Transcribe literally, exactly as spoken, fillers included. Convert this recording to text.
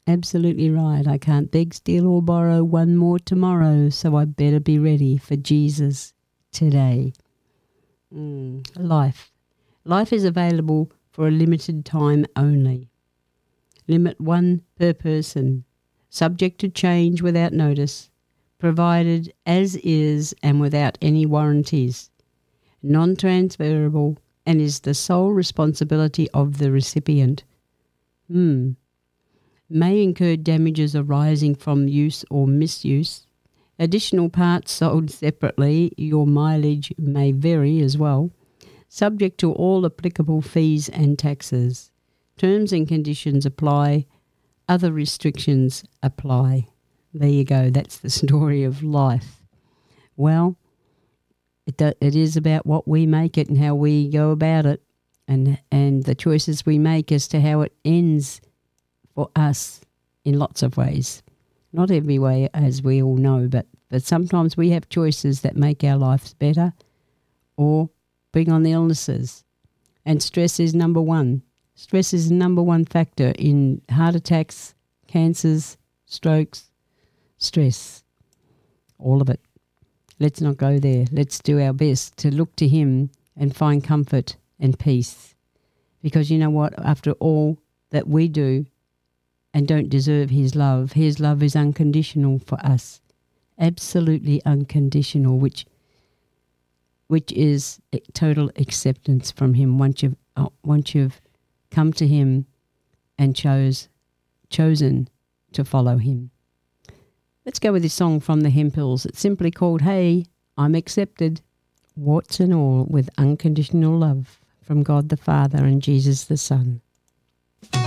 Absolutely right. I can't beg, steal or borrow one more tomorrow, so I better be ready for Jesus today. Mm, life. Life is available for a limited time only. Limit one per person, subject to change without notice, provided as is and without any warranties, non-transferable, and is the sole responsibility of the recipient. Hmm. May incur damages arising from use or misuse. Additional parts sold separately. Your mileage may vary as well. Subject to all applicable fees and taxes. Terms and conditions apply. Other restrictions apply. There you go. That's the story of life. Well, it, do, it is about what we make it and how we go about it, and and the choices we make as to how it ends for us in lots of ways. Not every way, as we all know, but, but sometimes we have choices that make our lives better or bring on illnesses. And stress is number one. Stress is the number one factor in heart attacks, cancers, strokes, stress, all of it. Let's not go there. Let's do our best to look to him and find comfort and peace. Because you know what? After all that we do, and don't deserve his love. His love is unconditional for us, absolutely unconditional, which which is total acceptance from him once you've uh, once you've come to him and chose chosen to follow him. Let's go with this song from the Hempels. It's simply called "Hey, I'm Accepted," warts and all, with unconditional love from God the Father and Jesus the Son.